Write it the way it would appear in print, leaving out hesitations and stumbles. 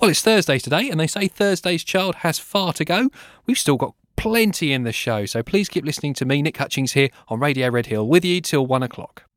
Well, it's Thursday today, and they say Thursday's child has far to go. We've still got plenty in the show, so please keep listening to me, Nick Hutchings, here on Radio Red Hill, with you till 1 o'clock.